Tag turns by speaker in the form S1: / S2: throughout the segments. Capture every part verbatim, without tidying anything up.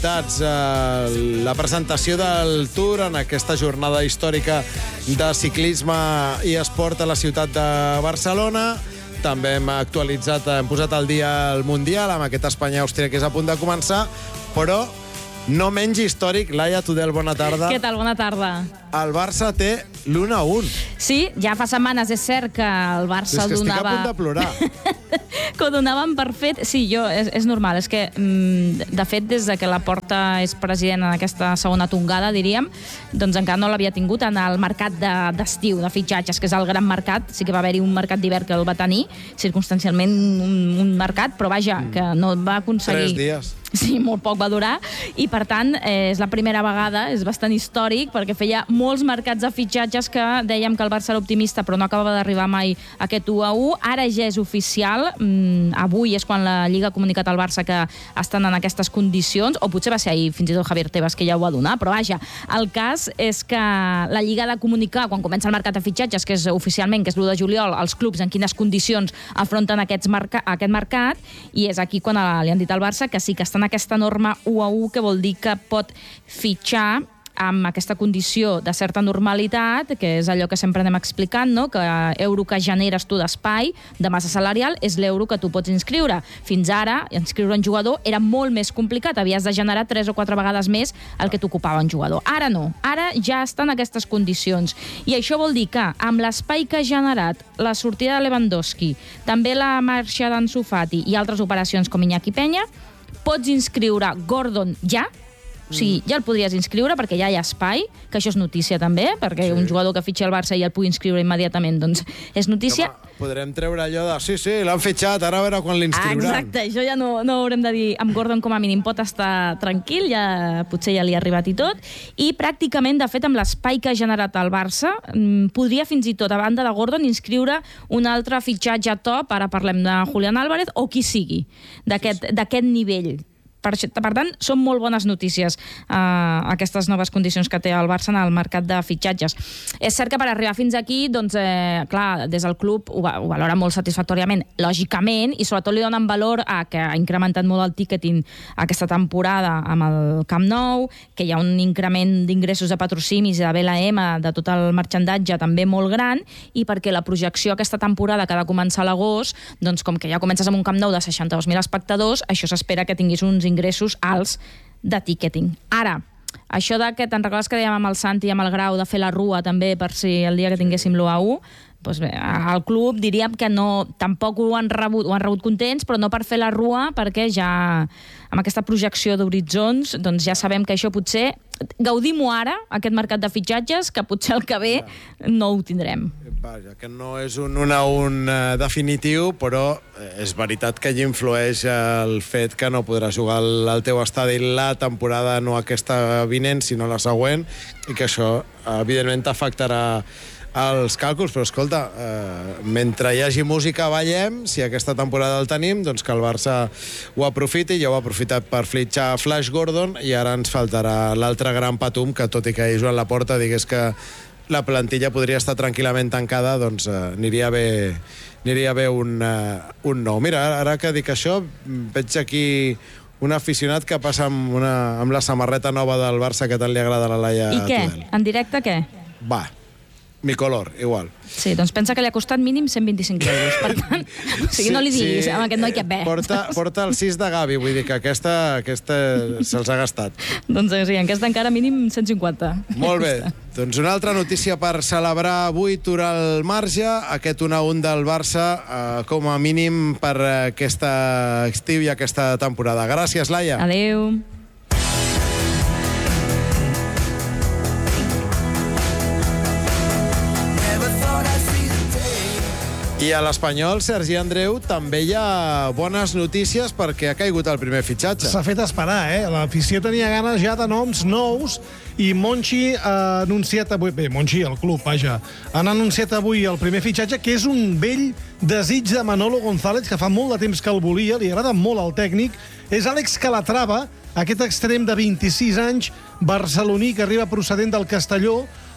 S1: novetats. Eh, la presentació del Tour en aquesta jornada històrica de ciclisme i esport a la ciutat de Barcelona. També hem actualitzat, hem posat al dia el Mundial amb aquest Espanya-Àustria que és a punt de començar, però no menys històric. Laia Tudel, bona tarda.
S2: Què tal? Bona tarda.
S1: El Barça té l'u a un.
S2: Sí, ja fa setmanes és cert que el Barça el donava...
S1: És que estic a punt de plorar.
S2: Que ho donaven per fet. Sí, jo, és, és normal. És que, de fet, des de que la Porta és president en aquesta segona tongada, diríem, doncs encara no l'havia tingut en el mercat d'estiu, de, de fitxatges, que és el gran mercat. Sí que va haver-hi un mercat d'hivern que el va tenir, circumstancialment un, un mercat, però vaja, mm. que no va aconseguir...
S1: Tres dies.
S2: Sí, molt poc va durar, i per tant eh, és la primera vegada, és bastant històric, perquè feia molts mercats de fitxatges que dèiem que el Barça era optimista, però no acabava d'arribar mai aquest u a u. Ara ja és oficial, mm, avui és quan la Lliga ha comunicat al Barça que estan en aquestes condicions, o potser va ser ahir, fins i tot Javier Tebas, que ja ho va donar, però vaja, el cas és que la Lliga ha de comunicar, quan comença el mercat de fitxatges, que és oficialment, que és l'u de juliol, als clubs en quines condicions afronten aquests marca aquest mercat, i és aquí quan li han dit al Barça que sí que estan aquesta norma u a u, que vol dir que pot fitxar amb aquesta condició de certa normalitat, que és allò que sempre anem explicant, no? Que l'euro que generes tu d'espai, de massa salarial, és l'euro que tu pots inscriure. Fins ara, inscriure un jugador era molt més complicat, havies de generar tres o quatre vegades més el que t'ocupava un jugador. Ara no, ara ja estan aquestes condicions. I això vol dir que, amb l'espai que ha generat la sortida de Lewandowski, també la marxa d'Ansu Fati i altres operacions com Iñaki Peña, pots inscriure Gordon ja, o sigui, ja el podries inscriure perquè ja hi ha espai, que això és notícia també, perquè sí. Un jugador que fitxa el Barça i el pugui inscriure immediatament, doncs és notícia.
S1: Home, podrem treure allò de sí, sí, l'han fitxat, ara a veure quan l'inscriuran.
S2: Ah, exacte, això ja no, no haurem de dir. Amb Gordon com a mínim pot estar tranquil, ja, potser ja li ha arribat i tot, i pràcticament, de fet, amb l'espai que ha generat el Barça, podria fins i tot, a banda de Gordon, inscriure un altre fitxatge top, ara parlem de Julián Álvarez, o qui sigui, d'aquest sí, sí. nivell. Per, per tant, són molt bones notícies eh, aquestes noves condicions que té el Barça en el mercat de fitxatges. És cert que per arribar fins aquí, doncs, eh, clar, des del club ho, ho valora molt satisfactòriament, lògicament, i sobretot li donen valor a que ha incrementat molt el ticketing aquesta temporada amb el Camp Nou, que hi ha un increment d'ingressos de patrocinis i de B L M, de tot el marxandatge també molt gran, i perquè la projecció aquesta temporada que ha de començar a l'agost, doncs com que ja comences amb un Camp Nou de seixanta-dos mil espectadors, això s'espera que tinguis uns ingressos alts de ticketing. Ara, això de que te'n recordes que dèiem amb el Santi i amb el Grau de fer la rua també per si el dia que tinguéssim l'u a u, doncs bé, al club diríem que no, tampoc ho han rebut, ho han rebut contents, però no per fer la rua, perquè ja amb aquesta projecció d'horitzons doncs ja sabem que això potser gaudim-ho ara, aquest mercat de fitxatges, que potser el que ve no ho tindrem.
S1: Vaja, que no és un un a un uh, definitiu, però és veritat que allí influeix el fet que no podràs jugar al, al teu estadi la temporada, no aquesta vinent, sinó la següent, i que això, evidentment, t'afectarà els càlculs, però escolta, eh, mentre hi hagi música ballem, si aquesta temporada el tenim, doncs que el Barça ho aprofiti. Ja ho ha aprofitat per fitxar Flash Gordon, i ara ens faltarà l'altre gran patum, que tot i que hi Joan Laporta digués que la plantilla podria estar tranquil·lament tancada, doncs eh, aniria bé, aniria bé un, uh, un nou. Mira, ara que dic això, veig aquí un aficionat que passa amb, una, amb la samarreta nova del Barça que tant li agrada a la Laia
S2: I què?
S1: Tudel.
S2: En directe què?
S1: Va, mi color, igual.
S2: Sí, doncs pensa que li ha costat mínim cent vint-i-cinc euros. Per tant, o sigui, no li diguis, sí, amb aquest noi que ve.
S1: Porta, porta el sis de Gavi, vull dir que aquesta, aquesta se'ls ha gastat.
S2: Doncs sí, aquesta encara mínim cent cinquanta.
S1: Molt bé. Doncs una altra notícia per celebrar avui, Tour al marge, aquest un a un del Barça, eh, com a mínim per aquesta estiu i aquesta temporada. Gràcies, Laia.
S2: Adéu.
S1: I a l'Espanyol, Sergi Andreu, també hi ha bones notícies perquè ha caigut el primer fitxatge.
S3: S'ha fet esperar, eh? L'afició tenia ganes ja de noms nous i Monchi ha anunciat avui... Bé, Monchi, el club, vaja. Han anunciat avui el primer fitxatge, que és un vell desig de Manolo González, que fa molt de temps que el volia, li agrada molt al tècnic. És Àlex Calatrava, aquest extrem de vint-i-sis anys, barceloní, que arriba procedent del Castelló.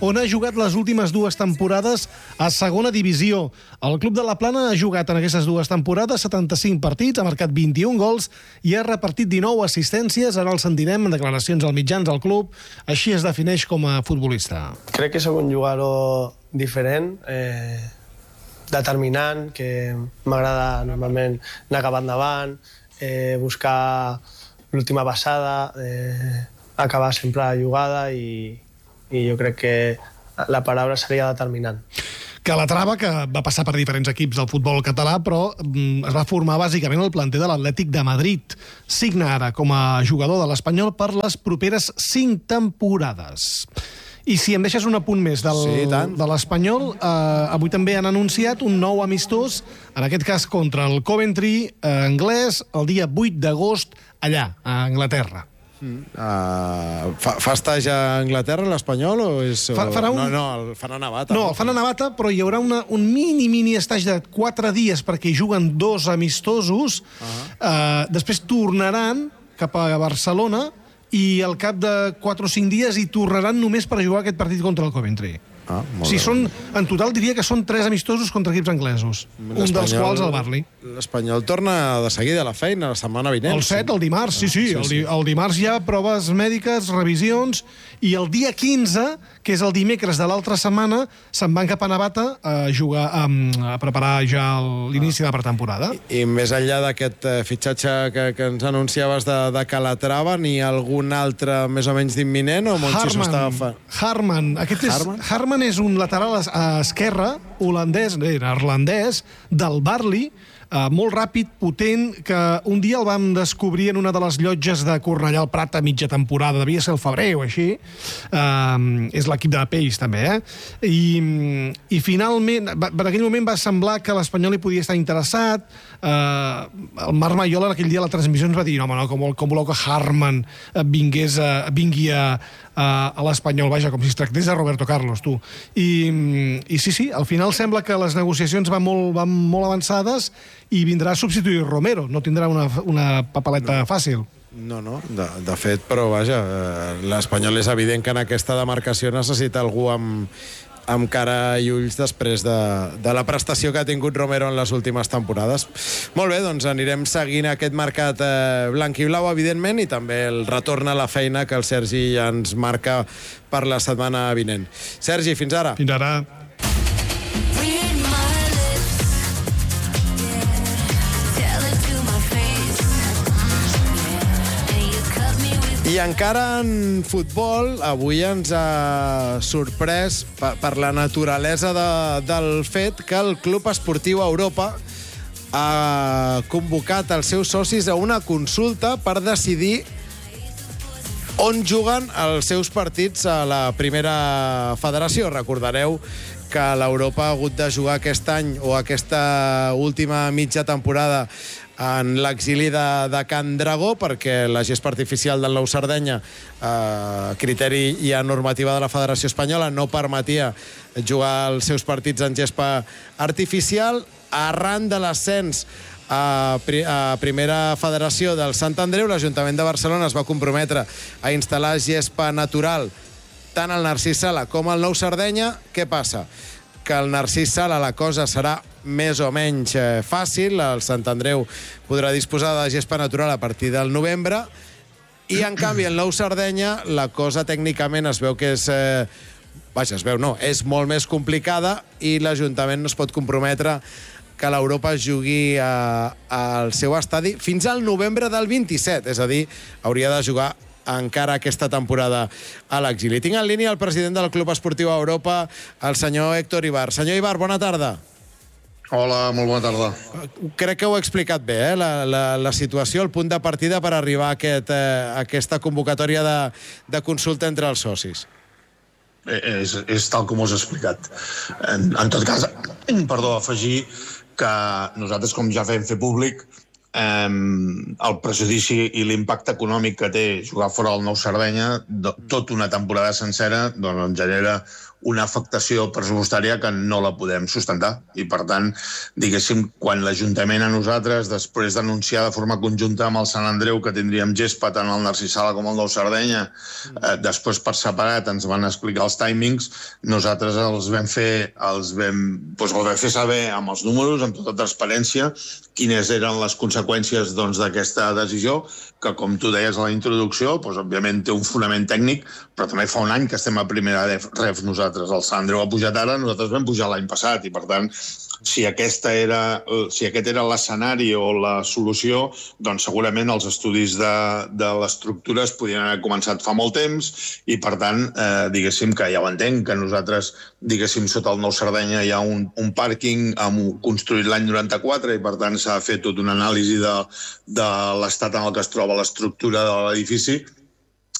S3: on ha jugat les últimes dues temporades a segona divisió. El Club de la Plana ha jugat en aquestes dues temporades setanta-cinc partits, ha marcat vint-i-un gols i ha repartit dinou assistències. Ara el sentirem en declaracions als mitjans del club. Així es defineix com a futbolista.
S4: Crec que sóc un jugador diferent, eh, determinant, que m'agrada normalment anar cap endavant, eh, buscar l'última passada, eh, acabar sempre la jugada i, i jo crec que la paraula seria determinant.
S3: Calatrava, que va passar per diferents equips del futbol català, però mm, es va formar bàsicament al planter de l'Atlètic de Madrid. Signa ara com a jugador de l'Espanyol per les properes cinc temporades. I si em deixes un apunt més del,
S1: sí,
S3: de l'Espanyol, eh, avui també han anunciat un nou amistós, en aquest cas contra el Coventry eh, anglès, el dia vuit d'agost, allà, a Anglaterra.
S1: Mm. Uh, fa, fa estage a Anglaterra, l'Espanyol, o és...
S3: Fa, farà un...
S1: No, no, el fan a Navata.
S3: No, el fan a Navata, però hi haurà una, un mini, mini estatge de quatre dies perquè hi juguen dos amistosos. Uh-huh. uh, després tornaran cap a Barcelona i al cap de quatre o cinc dies hi tornaran només per jugar aquest partit contra el Coventry.
S1: Ah, molt
S3: sí,
S1: bé.
S3: són, en total diria que són tres amistosos contra equips anglesos, un dels quals el Barley.
S1: L'Espanyol torna de seguida a la feina, la setmana vinent.
S3: El set, el dimarts, sí, sí, el, di el dimarts hi ha proves mèdiques, revisions, i el dia quinze, que és el dimecres de l'altra setmana, se'n van cap a Navata a jugar, a, a preparar ja l'inici de la pretemporada.
S1: I, I més enllà d'aquest uh, fitxatge que, que ens anunciaves de, de Calatrava, n'hi ha algun altre més o menys d'imminent, o Monchi s'ho està agafant?
S3: Harman. Aquest és,
S1: Harman?
S3: Harman és un lateral a esquerra, holandès, eh, neerlandès, del Barley, Uh, molt ràpid, potent, que un dia el vam descobrir en una de les llotges de Cornellà al Prat a mitja temporada, devia ser el febrer o així. Uh, és l'equip de Peix, també, eh? I, i finalment, va, per aquell moment va semblar que l'Espanyol hi podia estar interessat. Uh, el Marc Maiola en aquell dia a la transmissió ens va dir no, home, no, com, com voleu que Harman vingués a, vingui a, a, a l'Espanyol, vaja, com si es tractés de Roberto Carlos, tu. I, i sí, sí, al final sembla que les negociacions van molt, van molt avançades i vindrà a substituir Romero, no tindrà una, una papeleta no. fàcil.
S1: No, no, de, de fet, però vaja, l'Espanyol és evident que en aquesta demarcació necessita algú amb, amb cara i ulls després de, de la prestació que ha tingut Romero en les últimes temporades. Molt bé, doncs anirem seguint aquest mercat eh, blanc i blau, evidentment, i també el retorn a la feina que el Sergi ja ens marca per la setmana vinent. Sergi, fins ara.
S3: Fins ara.
S1: I encara en futbol, avui ens ha sorprès per, per la naturalesa de, del fet que el Club Esportiu Europa ha convocat els seus socis a una consulta per decidir on juguen els seus partits a la primera federació. Recordareu que l'Europa ha hagut de jugar aquest any o aquesta última mitja temporada en l'exili de, de Can Dragó, perquè la gespa artificial del Nou Sardenya, eh, criteri i a normativa de la Federació Espanyola, no permetia jugar els seus partits en gespa artificial. Arran de l'ascens a, pri a Primera Federació del Sant Andreu, l'Ajuntament de Barcelona es va comprometre a instal·lar gespa natural tant al Narcís Sala com al Nou Sardenya. Què passa? Que al Narcís Sala la cosa serà més o menys eh, fàcil. El Sant Andreu podrà disposar de gespa natural a partir del novembre i, en canvi, el Nou Sardenya la cosa tècnicament es veu que és... Eh, vaja, es veu, no, és molt més complicada i l'Ajuntament no es pot comprometre que l'Europa jugui a, al seu estadi fins al novembre del vint-i-set, és a dir, hauria de jugar encara aquesta temporada a l'exili. Tinc en línia el president del Club Esportiu Europa, el senyor Héctor Ibar. Senyor Ibar, bona tarda.
S5: Hola, molt bona tarda.
S1: Crec que ho he explicat bé, eh? la, la, la situació, el punt de partida per arribar a, aquest, eh, a aquesta convocatòria de, de consulta entre els socis.
S5: És, és tal com us he explicat. En, en tot cas, perdó, afegir que nosaltres, com ja fem fer públic, eh, el prejudici i l'impacte econòmic que té jugar fora del Nou Sardenya, tota una temporada sencera, doncs ens genera una afectació pressupostària que no la podem sustentar. I, per tant, diguéssim, quan l'Ajuntament a nosaltres, després d'anunciar de forma conjunta amb el Sant Andreu que tindríem gespa tant el Narcís Sala com el Nou Sardenya, eh, després per separat ens van explicar els timings, nosaltres els vam fer, els vam, doncs els vam fer saber amb els números, amb tota transparència, quines eren les conseqüències doncs, d'aquesta decisió, que, com tu deies a la introducció, doncs, òbviament té un fonament tècnic, però també fa un any que estem a primera ref nosaltres. El Sant Andreu ha pujat ara, nosaltres vam pujar l'any passat, i per tant, si, aquesta era, si aquest era l'escenari o la solució, doncs segurament els estudis de, de l'estructura es podien haver començat fa molt temps i, per tant, eh, diguéssim que ja ho entenc, que nosaltres, diguéssim, sota el Nou Sardenya hi ha un, un pàrquing amb, construït l'any noranta-quatre i, per tant, s'ha fet tota una anàlisi de, de l'estat en el que es troba l'estructura de l'edifici